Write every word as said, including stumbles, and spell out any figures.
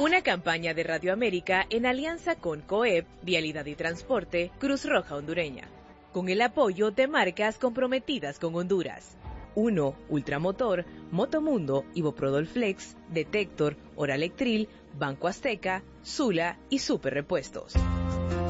Una campaña de Radio América en alianza con COEP, Vialidad y Transporte, Cruz Roja Hondureña, con el apoyo de marcas comprometidas con Honduras. uno. Ultramotor, Motomundo, Iboprodol Flex, Detector, Oralectril, Banco Azteca, Sula y Super Repuestos.